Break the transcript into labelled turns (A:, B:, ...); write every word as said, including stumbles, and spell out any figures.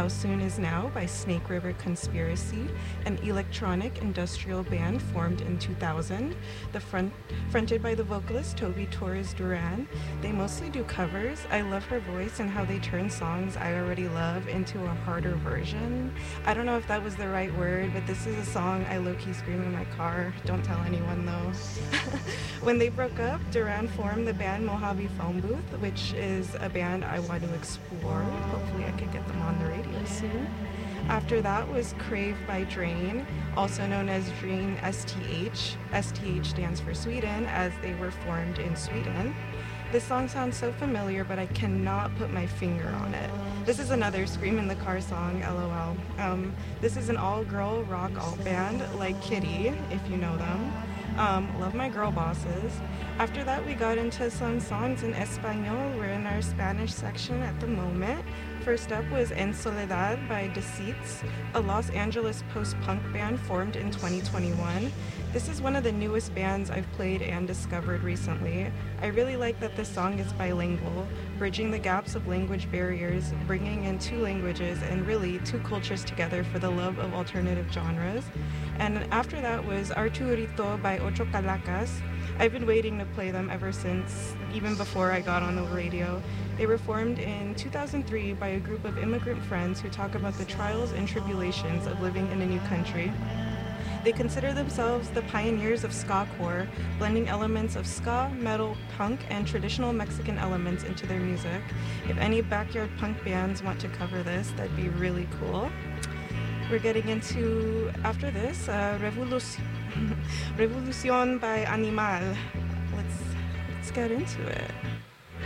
A: How Soon Is Now by Snake River Conspiracy, an electronic industrial band formed in two thousand. The front, fronted by the vocalist Toby Torres Duran. They mostly do covers. I love her voice and how they turn songs I already love into a harder version. I don't know if that was the right word, but this is a song I low-key scream in my car. Don't tell anyone though. When they broke up, Duran formed the band Mojave Phone Booth, which is a band I want to explore. Hopefully I can get them on the radio soon. After that was Crave by Drain, also known as Drain S T H. S T H stands for Sweden, as they were formed in Sweden. This song sounds so familiar, but I cannot put my finger on it. This is another Scream in the Car song, lol. Um, this is an all-girl rock alt band, like Kitty, if you know them. Um, love my girl bosses. After that, we got into some songs in Espanol. We're in our Spanish section at the moment. First up was En Soledad by Deceits, a Los Angeles post-punk band formed in twenty twenty-one. This is one of the newest bands I've played and discovered recently. I really like that this song is bilingual, bridging the gaps of language barriers, bringing in two languages and really two cultures together for the love of alternative genres. And after that was Arturito by Ocho Calacas. I've been waiting to play them ever since, even before I got on the radio. They were formed in two thousand three by a group of immigrant friends who talk about the trials and tribulations of living in a new country. They consider themselves the pioneers of ska core, blending elements of ska, metal, punk, and traditional Mexican elements into their music. If any backyard punk bands want to cover this, that'd be really cool. We're getting into, after this, uh, Revolucion, Revolucion by Animal. Let's, let's get into it.